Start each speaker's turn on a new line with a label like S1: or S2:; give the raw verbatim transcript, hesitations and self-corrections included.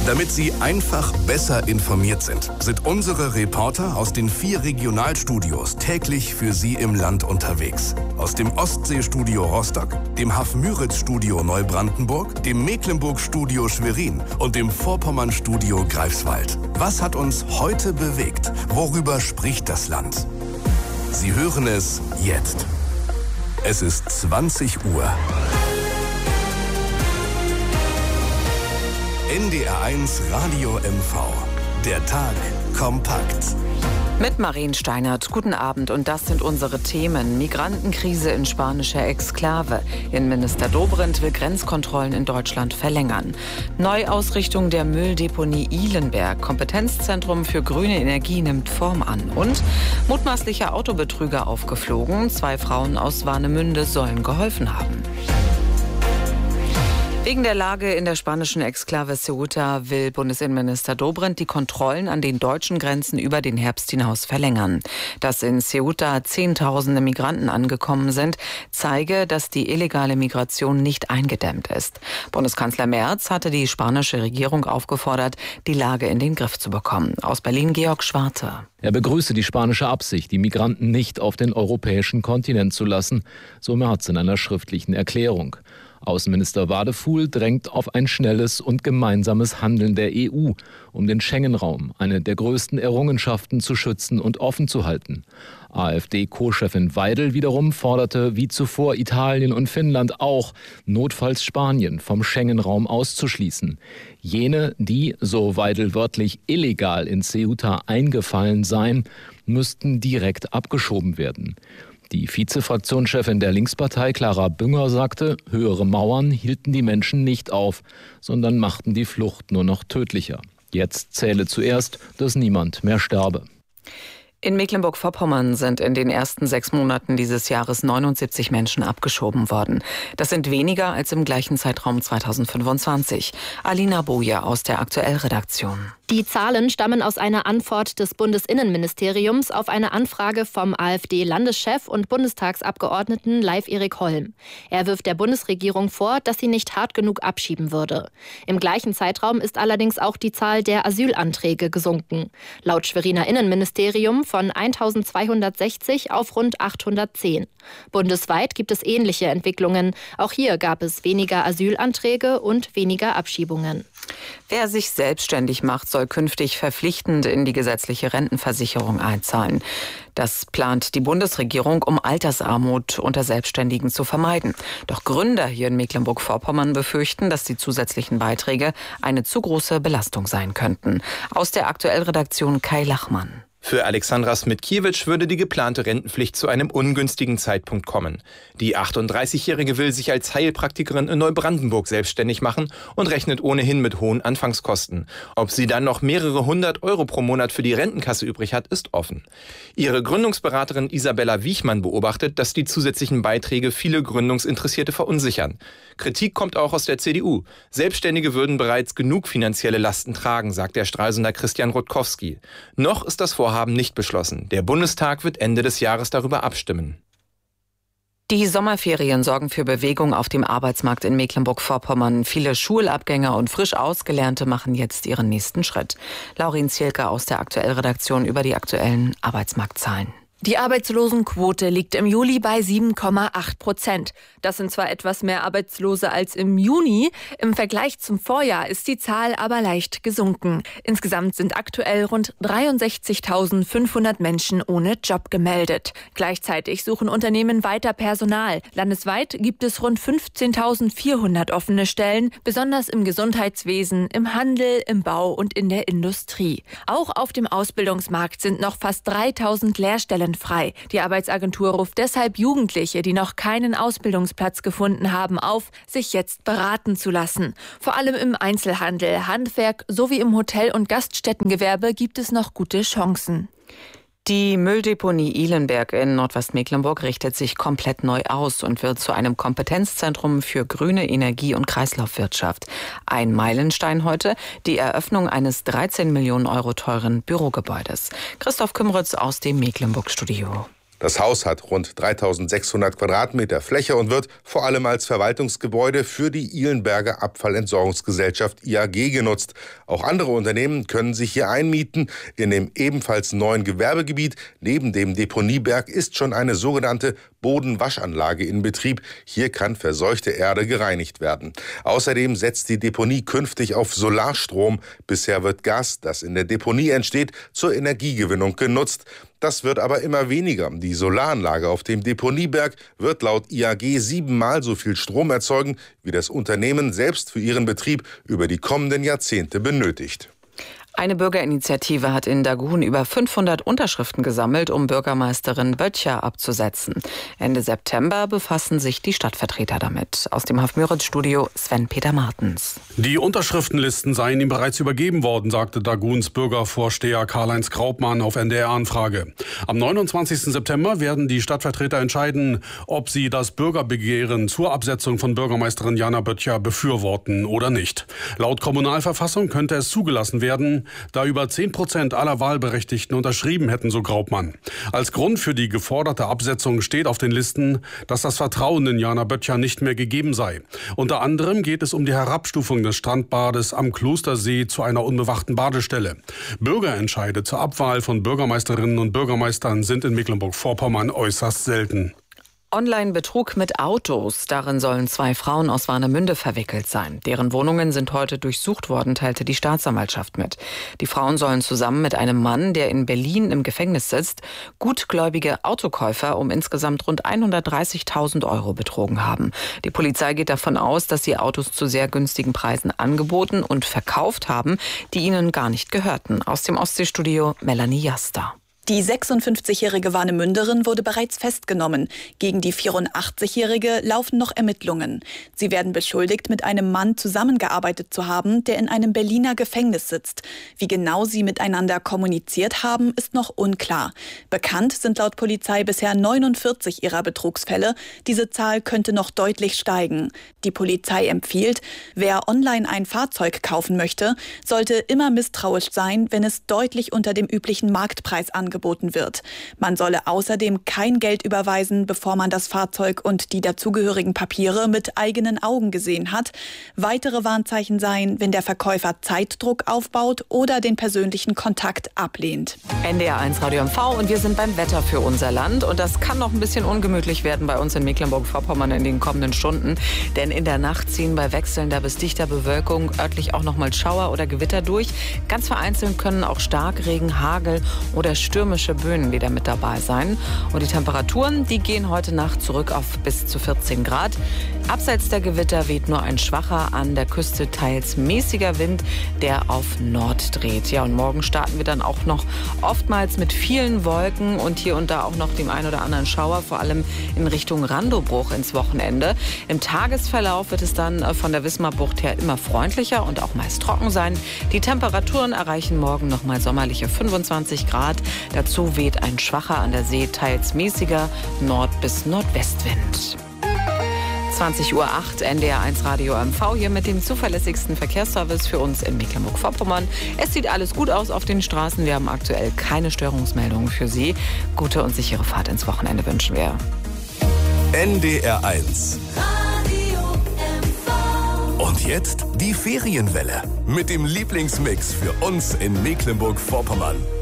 S1: Damit Sie einfach besser informiert sind, sind unsere Reporter aus den vier Regionalstudios täglich für Sie im Land unterwegs. Aus dem Ostseestudio Rostock, dem Hafmüritz-Studio Neubrandenburg, dem Mecklenburg-Studio Schwerin und dem Vorpommern-Studio Greifswald. Was hat uns heute bewegt? Worüber spricht das Land? Sie hören es jetzt. Es ist zwanzig Uhr. N D R eins Radio M V. Der Tag kompakt.
S2: Mit Marien Steinert. Guten Abend und das sind unsere Themen. Migrantenkrise in spanischer Exklave. Innenminister Dobrindt will Grenzkontrollen in Deutschland verlängern. Neuausrichtung der Mülldeponie Ihlenberg. Kompetenzzentrum für grüne Energie nimmt Form an. Und mutmaßlicher Autobetrüger aufgeflogen. Zwei Frauen aus Warnemünde sollen geholfen haben. Wegen der Lage in der spanischen Exklave Ceuta will Bundesinnenminister Dobrindt die Kontrollen an den deutschen Grenzen über den Herbst hinaus verlängern. Dass in Ceuta Zehntausende Migranten angekommen sind, zeige, dass die illegale Migration nicht eingedämmt ist. Bundeskanzler Merz hatte die spanische Regierung aufgefordert, die Lage in den Griff zu bekommen. Aus Berlin Georg Schwarte.
S3: Er begrüße die spanische Absicht, die Migranten nicht auf den europäischen Kontinent zu lassen, so Merz in einer schriftlichen Erklärung. Außenminister Wadefuhl drängt auf ein schnelles und gemeinsames Handeln der E U, um den Schengen-Raum, eine der größten Errungenschaften, zu schützen und offen zu halten. AfD-Co-Chefin Weidel wiederum forderte wie zuvor Italien und Finnland auch, notfalls Spanien vom Schengen-Raum auszuschließen. Jene, die, so Weidel wörtlich, illegal in Ceuta eingefallen seien, müssten direkt abgeschoben werden. Die Vize-Fraktionschefin der Linkspartei, Clara Bünger, sagte, höhere Mauern hielten die Menschen nicht auf, sondern machten die Flucht nur noch tödlicher. Jetzt zähle zuerst, dass niemand mehr sterbe.
S2: In Mecklenburg-Vorpommern sind in den ersten sechs Monaten dieses Jahres neunundsiebzig Menschen abgeschoben worden. Das sind weniger als im gleichen Zeitraum zweitausendfünfundzwanzig. Alina Boje aus der Aktuell-Redaktion.
S4: Die Zahlen stammen aus einer Antwort des Bundesinnenministeriums auf eine Anfrage vom AfD-Landeschef und Bundestagsabgeordneten Leif Erik Holm. Er wirft der Bundesregierung vor, dass sie nicht hart genug abschieben würde. Im gleichen Zeitraum ist allerdings auch die Zahl der Asylanträge gesunken. Laut Schweriner Innenministerium von eintausendzweihundertsechzig auf rund achthundertzehn. Bundesweit gibt es ähnliche Entwicklungen. Auch hier gab es weniger Asylanträge und weniger Abschiebungen.
S2: Wer sich selbstständig macht, soll künftig verpflichtend in die gesetzliche Rentenversicherung einzahlen. Das plant die Bundesregierung, um Altersarmut unter Selbstständigen zu vermeiden. Doch Gründer hier in Mecklenburg-Vorpommern befürchten, dass die zusätzlichen Beiträge eine zu große Belastung sein könnten. Aus der Aktuell-Redaktion Kai Lachmann.
S5: Für Alexandra Smitkiewicz würde die geplante Rentenpflicht zu einem ungünstigen Zeitpunkt kommen. Die achtunddreißigjährige will sich als Heilpraktikerin in Neubrandenburg selbstständig machen und rechnet ohnehin mit hohen Anfangskosten. Ob sie dann noch mehrere hundert Euro pro Monat für die Rentenkasse übrig hat, ist offen. Ihre Gründungsberaterin Isabella Wiechmann beobachtet, dass die zusätzlichen Beiträge viele Gründungsinteressierte verunsichern. Kritik kommt auch aus der C D U. Selbstständige würden bereits genug finanzielle Lasten tragen, sagt der Stralsunder Christian Rutkowski. Noch ist das Vorhaben haben nicht beschlossen. Der Bundestag wird Ende des Jahres darüber abstimmen.
S2: Die Sommerferien sorgen für Bewegung auf dem Arbeitsmarkt in Mecklenburg-Vorpommern. Viele Schulabgänger und frisch Ausgelernte machen jetzt ihren nächsten Schritt. Laurin Zielke aus der Aktuell-Redaktion über die aktuellen Arbeitsmarktzahlen.
S6: Die Arbeitslosenquote liegt im Juli bei sieben Komma acht Prozent. Das sind zwar etwas mehr Arbeitslose als im Juni, im Vergleich zum Vorjahr ist die Zahl aber leicht gesunken. Insgesamt sind aktuell rund dreiundsechzigtausendfünfhundert Menschen ohne Job gemeldet. Gleichzeitig suchen Unternehmen weiter Personal. Landesweit gibt es rund fünfzehntausendvierhundert offene Stellen, besonders im Gesundheitswesen, im Handel, im Bau und in der Industrie. Auch auf dem Ausbildungsmarkt sind noch fast dreitausend Lehrstellen frei. Die Arbeitsagentur ruft deshalb Jugendliche, die noch keinen Ausbildungsplatz gefunden haben, auf, sich jetzt beraten zu lassen. Vor allem im Einzelhandel, Handwerk sowie im Hotel- und Gaststättengewerbe gibt es noch gute Chancen.
S2: Die Mülldeponie Ihlenberg in Nordwestmecklenburg richtet sich komplett neu aus und wird zu einem Kompetenzzentrum für grüne Energie und Kreislaufwirtschaft. Ein Meilenstein heute, die Eröffnung eines dreizehn Millionen Euro teuren Bürogebäudes. Christoph Kümritz aus dem Mecklenburg-Studio.
S7: Das Haus hat rund dreitausendsechshundert Quadratmeter Fläche und wird vor allem als Verwaltungsgebäude für die Ihlenberger Abfallentsorgungsgesellschaft I A G genutzt. Auch andere Unternehmen können sich hier einmieten. In dem ebenfalls neuen Gewerbegebiet neben dem Deponieberg ist schon eine sogenannte Bodenwaschanlage in Betrieb. Hier kann verseuchte Erde gereinigt werden. Außerdem setzt die Deponie künftig auf Solarstrom. Bisher wird Gas, das in der Deponie entsteht, zur Energiegewinnung genutzt. Das wird aber immer weniger. Die Solaranlage auf dem Deponieberg wird laut I A G siebenmal so viel Strom erzeugen, wie das Unternehmen selbst für ihren Betrieb über die kommenden Jahrzehnte benötigt.
S2: Eine Bürgerinitiative hat in Dagun über fünfhundert Unterschriften gesammelt, um Bürgermeisterin Böttcher abzusetzen. Ende September befassen sich die Stadtvertreter damit. Aus dem Haf-Müritz-Studio Sven-Peter Martens.
S8: Die Unterschriftenlisten seien ihm bereits übergeben worden, sagte Daguns Bürgervorsteher Karl-Heinz Graupmann auf N D R-Anfrage. Am neunundzwanzigsten September werden die Stadtvertreter entscheiden, ob sie das Bürgerbegehren zur Absetzung von Bürgermeisterin Jana Böttcher befürworten oder nicht. Laut Kommunalverfassung könnte es zugelassen werden, da über zehn Prozent aller Wahlberechtigten unterschrieben hätten, so Graupmann. Als Grund für die geforderte Absetzung steht auf den Listen, dass das Vertrauen in Jana Böttcher nicht mehr gegeben sei. Unter anderem geht es um die Herabstufung des Strandbades am Klostersee zu einer unbewachten Badestelle. Bürgerentscheide zur Abwahl von Bürgermeisterinnen und Bürgermeistern sind in Mecklenburg-Vorpommern äußerst selten.
S2: Online-Betrug mit Autos. Darin sollen zwei Frauen aus Warnemünde verwickelt sein. Deren Wohnungen sind heute durchsucht worden, teilte die Staatsanwaltschaft mit. Die Frauen sollen zusammen mit einem Mann, der in Berlin im Gefängnis sitzt, gutgläubige Autokäufer um insgesamt rund hundertdreißigtausend Euro betrogen haben. Die Polizei geht davon aus, dass sie Autos zu sehr günstigen Preisen angeboten und verkauft haben, die ihnen gar nicht gehörten. Aus dem Ostseestudio Melanie Jaster.
S9: Die sechsundfünfzigjährige Warnemünderin wurde bereits festgenommen. Gegen die vierundachtzigjährige laufen noch Ermittlungen. Sie werden beschuldigt, mit einem Mann zusammengearbeitet zu haben, der in einem Berliner Gefängnis sitzt. Wie genau sie miteinander kommuniziert haben, ist noch unklar. Bekannt sind laut Polizei bisher neunundvierzig ihrer Betrugsfälle. Diese Zahl könnte noch deutlich steigen. Die Polizei empfiehlt, wer online ein Fahrzeug kaufen möchte, sollte immer misstrauisch sein, wenn es deutlich unter dem üblichen Marktpreis angeboten wird. Man solle außerdem kein Geld überweisen, bevor man das Fahrzeug und die dazugehörigen Papiere mit eigenen Augen gesehen hat. Weitere Warnzeichen seien, wenn der Verkäufer Zeitdruck aufbaut oder den persönlichen Kontakt ablehnt.
S2: N D R eins Radio M V und wir sind beim Wetter für unser Land. Und das kann noch ein bisschen ungemütlich werden bei uns in Mecklenburg-Vorpommern in den kommenden Stunden. Denn in der Nacht ziehen bei wechselnder bis dichter Bewölkung örtlich auch noch mal Schauer oder Gewitter durch. Ganz vereinzelt können auch Starkregen, Hagel oder Stürmische Böen wieder mit dabei sein. Und die Temperaturen, die gehen heute Nacht zurück auf bis zu vierzehn Grad. Abseits der Gewitter weht nur ein schwacher, an der Küste teils mäßiger Wind, der auf Nord dreht. Ja, und morgen starten wir dann auch noch oftmals mit vielen Wolken und hier und da auch noch dem ein oder anderen Schauer, vor allem in Richtung Randobruch ins Wochenende. Im Tagesverlauf wird es dann von der Wismarbucht her immer freundlicher und auch meist trocken sein. Die Temperaturen erreichen morgen noch mal sommerliche fünfundzwanzig Grad. Dazu weht ein schwacher, an der See teils mäßiger Nord- bis Nordwestwind. zwanzig Uhr acht, N D R eins Radio M V hier mit dem zuverlässigsten Verkehrsservice für uns in Mecklenburg-Vorpommern. Es sieht alles gut aus auf den Straßen. Wir haben aktuell keine Störungsmeldungen für Sie. Gute und sichere Fahrt ins Wochenende wünschen wir.
S1: N D R eins. Und jetzt die Ferienwelle mit dem Lieblingsmix für uns in Mecklenburg-Vorpommern.